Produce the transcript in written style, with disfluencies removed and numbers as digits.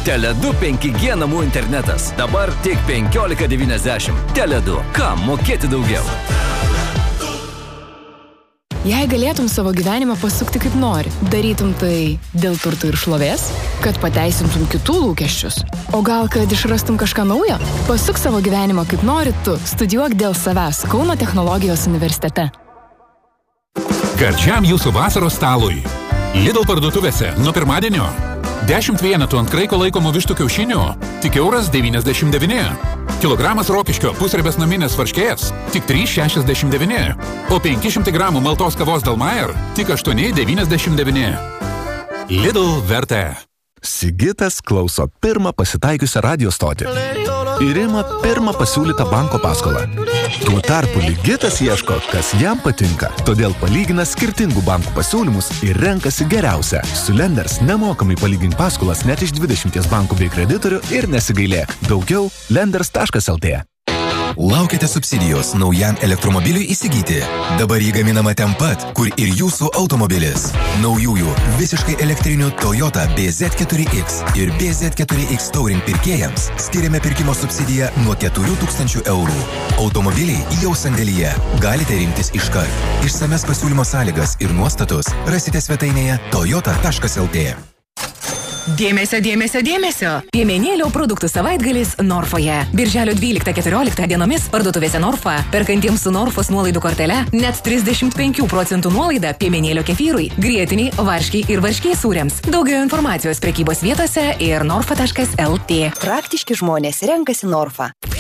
Tele2 5G namų internetas. Dabar tik 15,90. Tele2. Kam mokėti daugiau? Jei galėtum savo gyvenimą pasukti kaip nori, darytum tai dėl turtų ir šlovės, kad pateisintum kitų lūkesčius, o gal kad išrastum kažką naujo? Pasuk savo gyvenimą kaip nori tu, studijuok dėl savęs Kauno technologijos universitete. Gardžiam jūsų vasaros stalui. Lidl parduotuvėse nuo pirmadienio 10 vienetų ant kraiko laikomų vištų kiaušinių tik €99. Kilogramas rokiškio pusriebės naminės varškės tik 3,69. O 500 gramų maltos kavos Dalmayer tik 8,99. Lidl vertė. Sigitas klauso pirmą pasitaikiusią radio stotį ir ima pirmą pasiūlytą banko paskolą. Tuo tarpu Ligitas ieško, kas jam patinka. Todėl palygina skirtingų bankų pasiūlymus ir renkasi geriausią. Su Lenders nemokamai palygink paskolas net iš 20 bankų bei kreditorių ir nesigailėk. Daugiau lenders.lt. Laukite subsidijos naujam elektromobiliui įsigyti. Dabar jį gaminama ten pat, kur ir jūsų automobilis. Naujųjų visiškai elektrinių Toyota BZ4X ir BZ4X Touring pirkėjams skiriame pirkimo subsidiją nuo 4 000 €. Automobiliai jau sandėlyje. Galite rinktis iškart. Išsames pasiūlymo sąlygas ir nuostatus rasite svetainėje toyota.lt. Dėmesio, dėmesio, dėmesio! Piemenėlio produktų savaitgalis Norfoje. Birželio 12-14 dienomis parduotuvėse Norfa, perkantiems su Norfos nuolaidų kortele, net 35% nuolaida piemenėlio kefyrui, grietiniai, varškiai ir varškiai sūriams. Daugiau informacijos prekybos vietose ir norfa.lt. Praktiški žmonės renkasi Norfa.